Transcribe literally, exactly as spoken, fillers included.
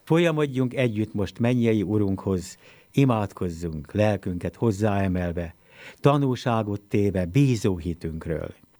Folyamodjunk együtt most mennyei Urunkhoz, imádkozzunk lelkünket hozzáemelve, tanúságot téve bízó hitünkről.